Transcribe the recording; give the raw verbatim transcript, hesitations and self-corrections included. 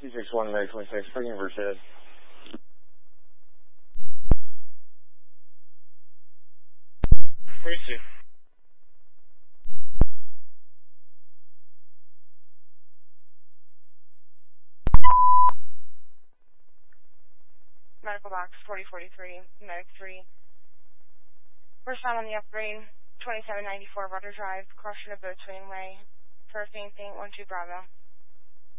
two six one, Mary twenty-six, for University. forty-two. Medical box forty forty-three, Medic three. First time on the upgrade, twenty-seven ninety-four Rudder Drive, crossing a boatswain way. For fainting, one two Bravo.